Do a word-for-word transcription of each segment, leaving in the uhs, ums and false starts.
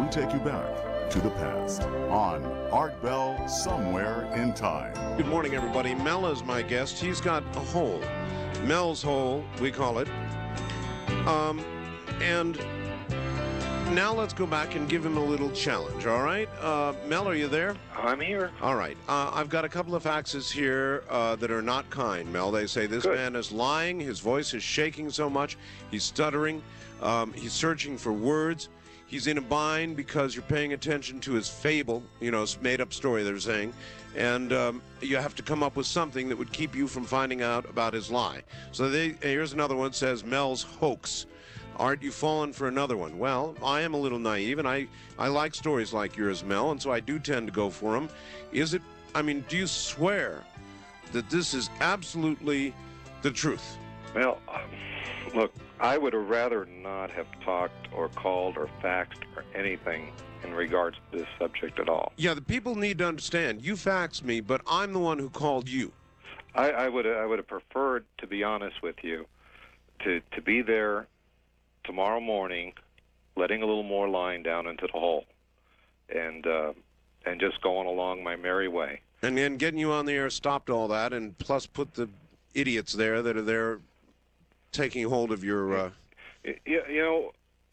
we take you back to the past on Art Bell Somewhere in Time. Good morning, everybody. Mel is my guest. He's got a hole. Mel's hole, we call it. Um, and now let's go back and give him a little challenge, all right? Uh, Mel, are you there? I'm here. All right. Uh, I've got a couple of faxes here uh, that are not kind, Mel. They say this Good. man is lying. His voice is shaking so much. He's stuttering. Um, he's searching for words. He's in a bind because you're paying attention to his fable, you know, his made-up story, they're saying. And um, you have to come up with something that would keep you from finding out about his lie. So they, here's another one that says Mel's hoax. Aren't you fallen for another one? Well, I am a little naive, and I, I like stories like yours, Mel, and so I do tend to go for them. Is it, I mean, do you swear that this is absolutely the truth? Well, look, I would have rather not have talked or called or faxed or anything in regards to this subject at all. Yeah, the people need to understand. You faxed me, but I'm the one who called you. I, I would I would have preferred, to be honest with you, to, to be there tomorrow morning, letting a little more line down into the hole, and uh, and just going along my merry way. And then getting you on the air stopped all that, and plus put the idiots there that are there taking hold of your... Uh... You, you know,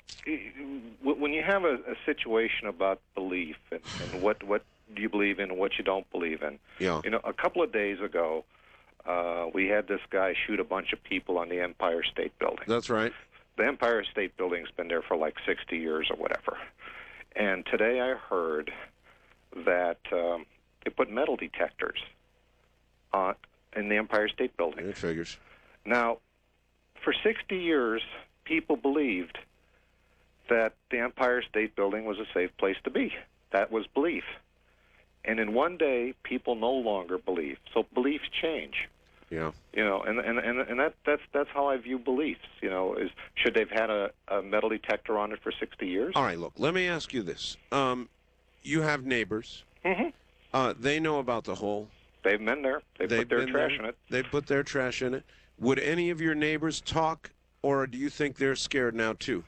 when you have a, a situation about belief and, and what, what do you believe in and what you don't believe in, yeah. you know, a couple of days ago, uh, we had this guy shoot a bunch of people on the Empire State Building. That's right. The Empire State Building's been there for like sixty years or whatever. And today I heard that um, they put metal detectors on in the Empire State Building. It figures. Now, for sixty years, people believed that the Empire State Building was a safe place to be. That was belief. And in one day, people no longer believe. So beliefs change. Yeah. You know, and and and, and that that's that's how I view beliefs. You know, is should they've had a, a metal detector on it for sixty years? All right, look, let me ask you this. Um, you have neighbors. Mm-hmm. Uh, they know about the hole. They've been there. They've, They've put their been trash there. in it. They put their trash in it. Would any of your neighbors talk, or do you think they're scared now too?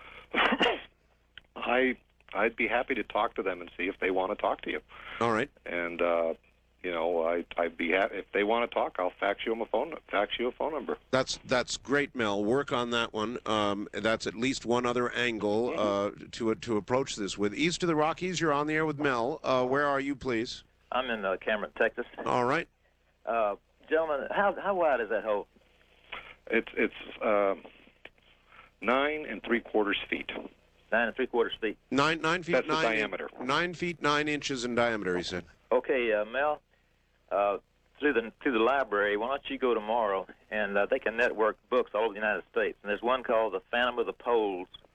I I'd be happy to talk to them and see if they want to talk to you. All right. And uh, you know, I I'd be happy if they want to talk. I'll fax you a phone fax you a phone number. That's that's great, Mel. Work on that one. Um, that's at least one other angle uh, to to approach this with. East of the Rockies, you're on the air with Mel. Uh, where are you, please? I'm in uh, Cameron, Texas. All right. Uh, gentlemen, how how wide is that hole? It's it's uh, nine and three quarters feet. Nine and three quarters feet. Nine nine feet That's the nine diameter. Nine feet nine inches in diameter. He said. Okay, uh, Mel. Uh, through the through the library, why don't you go tomorrow and uh, they can network books all over the United States. And there's one called The Phantom of the Poles,